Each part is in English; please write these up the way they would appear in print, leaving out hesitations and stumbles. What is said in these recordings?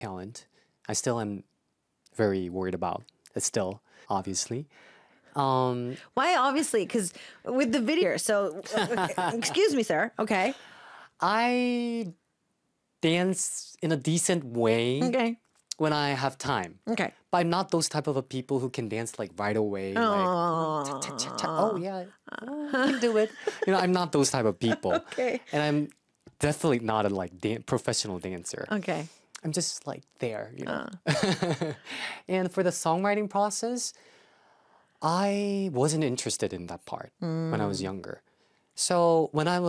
talent. I still am very worried about it still, obviously. Why? Obviously, because with the video. So, excuse me, sir. Okay. I dance in a decent way Okay. when I have time. Okay. But I'm not those type of a people who can dance like right away. Like, oh yeah, I can do it. I'm not those type of people. Okay. And I'm definitely not a like professional dancer. Okay. I'm just like there. And for the songwriting process, I wasn't interested in that part when I was younger. So when it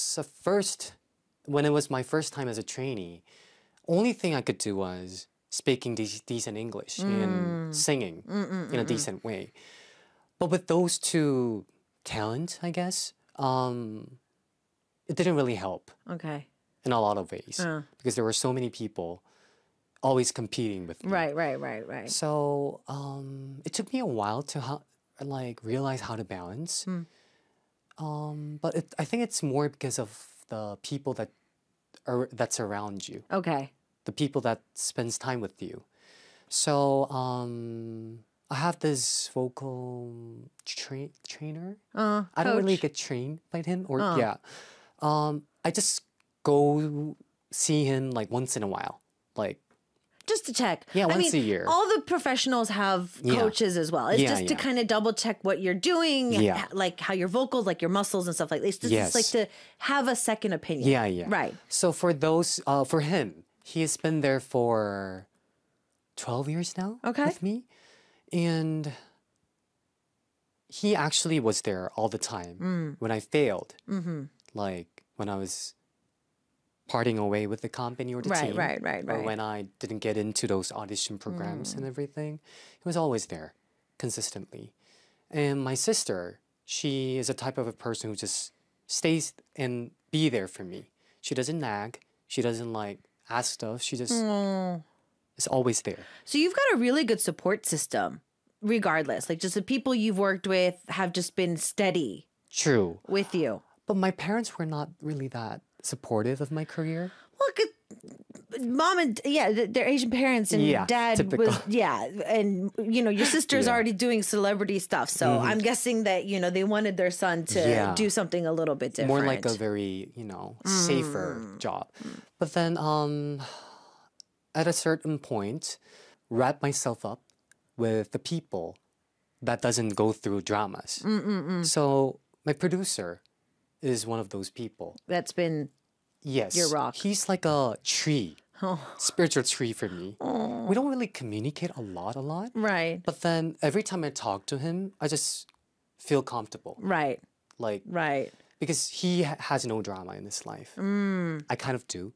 was my first time as a trainee, only thing I could do was speaking decent English and singing in a decent way. But with those two talents, I guess, it didn't really help Okay. in a lot of ways because there were so many people always competing with me. Right. So it took me a while to realize how to balance. But I think it's more because of the people that surround you, Okay. the people that spends time with you. So I have this vocal trainer. I don't really Coach. get trained by him, or yeah. I just go see him like once in a while, like. Just to check. Yeah, I once mean, a year. all the professionals have Yeah. coaches as well. It's Yeah, just to yeah. kind of double check what you're doing, Yeah. like how your vocals, like your muscles and stuff like this. It's just Yes. like to have a second opinion. Yeah. Right. So for him, he has been there for 12 years now Okay. with me. And he actually was there all the time when I failed. Like when I was parting away with the company or the team. Right. Or when I didn't get into those audition programs and everything. He was always there consistently. And my sister, she is a type of a person who just stays and be there for me. She doesn't nag. She doesn't like ask stuff. She just is always there. So you've got a really good support system, regardless. Like just the people you've worked with have just been steady True. with you. But my parents were not really that supportive of my career. Well, mom and they're Asian parents, and Yeah, dad typical. was and your sister's Yeah. already doing celebrity stuff, so I'm guessing that they wanted their son to Yeah. do something a little bit different. More like a very, safer job. But then at a certain point, wrap myself up with the people that doesn't go through dramas. So my producer is one of those people. That's been Yes. Your rock. He's like a tree. Spiritual tree for me. We don't really communicate a lot. right, But then every time I talk to him, I just feel comfortable. right, Like, right. because he has no drama in his life. I kind of do.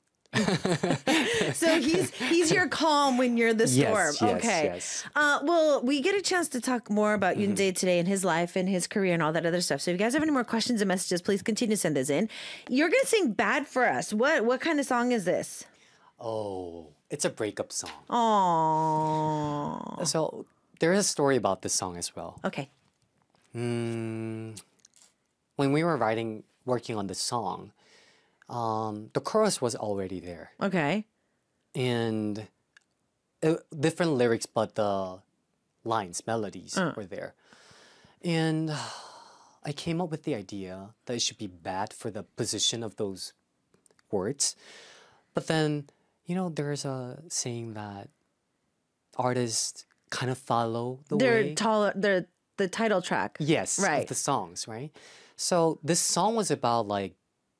So he's your calm when you're the storm. Yes, Okay. yes. Well, we get a chance to talk more about Yoon Jae today and his life and his career and all that other stuff. So if you guys have any more questions and messages, please continue to send those in. You're gonna sing "Bad for Us." What kind of song is this? Oh, it's a breakup song. Oh. So there is a story about this song as well. Okay. When we were working on the song, the chorus was already there. Okay. And different lyrics, but the lines, melodies were there. And I came up with the idea that it should be bad for the position of those words. But then, there's a saying that artists kind of follow the way. They're the title track. Yes, Right. of the songs, right? So this song was about like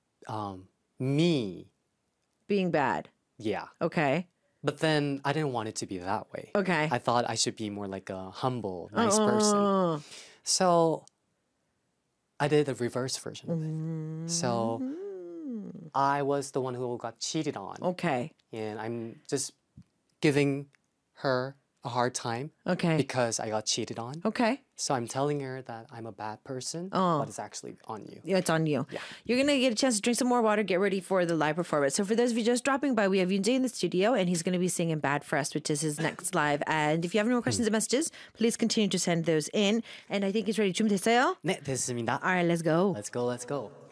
me, Being bad. yeah. Okay. But then I didn't want it to be that way. Okay. I thought I should be more like a humble, nice person. So I did a reverse version of it. So I was the one who got cheated on. Okay. And I'm just giving her a hard time Okay. because I got cheated on. Okay. So I'm telling her that I'm a bad person, but it's actually on you. Yeah, it's on you. Yeah. You're going to get a chance to drink some more water, get ready for the live performance. So for those of you just dropping by, we have Yoon Jae in the studio, and he's going to be singing Bad for Us, which is his next live. And if you have any more questions or messages, please continue to send those in. And I think he's ready. 준비됐어요? 네, 됐습니다. All right, let's go. Let's go.